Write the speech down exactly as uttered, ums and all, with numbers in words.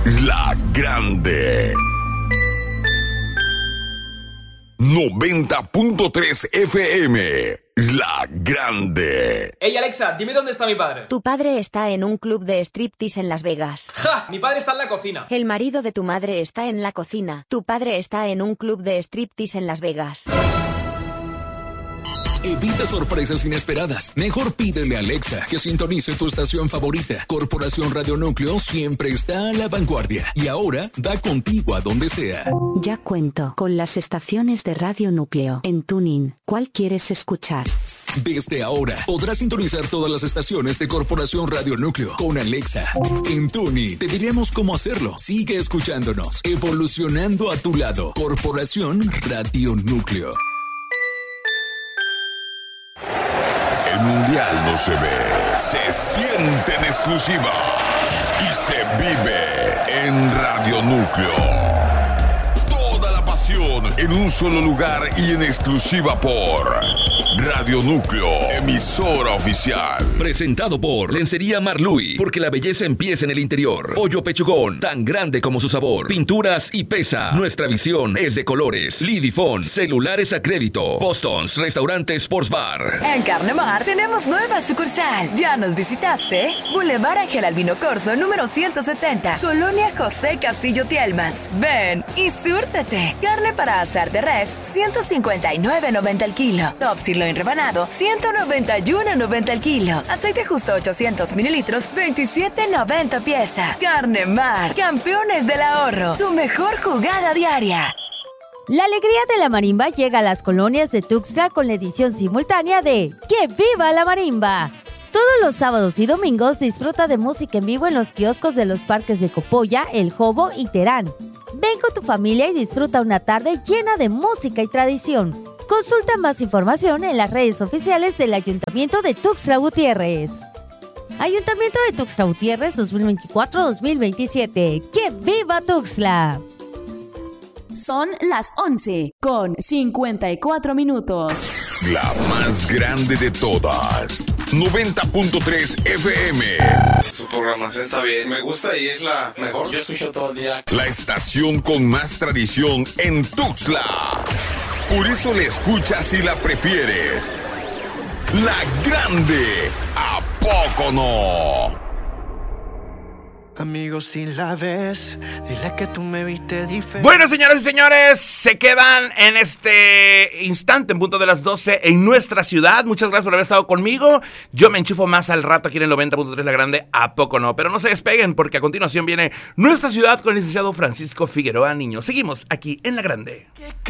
La Grande. noventa punto tres F M. La Grande. Ey, Alexa, dime dónde está mi padre. Tu padre está en un club de striptease en Las Vegas. ¡Ja! Mi padre está en la cocina. El marido de tu madre está en la cocina. Tu padre está en un club de striptease en Las Vegas. Evita sorpresas inesperadas. Mejor pídele a Alexa que sintonice tu estación favorita. Corporación Radio Núcleo siempre está a la vanguardia. Y ahora da contigo a donde sea. Ya cuento con las estaciones de Radio Núcleo. En TuneIn, ¿cuál quieres escuchar? Desde ahora podrás sintonizar todas las estaciones de Corporación Radio Núcleo con Alexa. En TuneIn te diremos cómo hacerlo. Sigue escuchándonos. Evolucionando a tu lado. Corporación Radio Núcleo. El mundial no se ve, se siente en exclusiva y se vive en Radio Núcleo. Toda la pasión en un solo lugar y en exclusiva por Radio Núcleo, emisora oficial. Presentado por Lencería Marluy, porque la belleza empieza en el interior. Pollo Pechugón, tan grande como su sabor. Pinturas y pesa. Nuestra visión es de colores. Lidifón, celulares a crédito. Boston's, restaurante Sports Bar. En Carne Mar tenemos nueva sucursal. ¿Ya nos visitaste? Boulevard Ángel Albino Corzo, número ciento setenta. Colonia José Castillo Tielmans. Ven y súrtete. Carne para asar de res, ciento cincuenta y nueve noventa el kilo. Top sirloin rebanado, ciento noventa y uno noventa el kilo. Aceite justo ochocientos mililitros, veintisiete noventa pieza. Carne Mar, campeones del ahorro. Tu mejor jugada diaria. La alegría de la marimba llega a las colonias de Tuxtla con la edición simultánea de ¡Que viva la marimba! Todos los sábados y domingos disfruta de música en vivo en los kioscos de los parques de Copolla, El Jobo y Terán. Ven con tu familia y disfruta una tarde llena de música y tradición. Consulta más información en las redes oficiales del Ayuntamiento de Tuxtla Gutiérrez. Ayuntamiento de Tuxtla Gutiérrez dos mil veinticuatro a dos mil veintisiete. ¡Que viva Tuxtla! Son las once con cincuenta y cuatro minutos. La más grande de todas. noventa punto tres F M. Su programación está bien. Me gusta y es la mejor. Yo escucho todo el día. La estación con más tradición en Tuxtla. Por eso la escuchas y la prefieres. La Grande. ¿A poco no? Amigos, si la ves, dile que tú me viste diferente. Bueno, señoras y señores, se quedan en este instante, en punto de las doce, en nuestra ciudad. Muchas gracias por haber estado conmigo. Yo me enchufo más al rato aquí en el noventa punto tres La Grande, ¿a poco no? Pero no se despeguen, porque a continuación viene nuestra ciudad con el licenciado Francisco Figueroa Niño. Seguimos aquí en La Grande.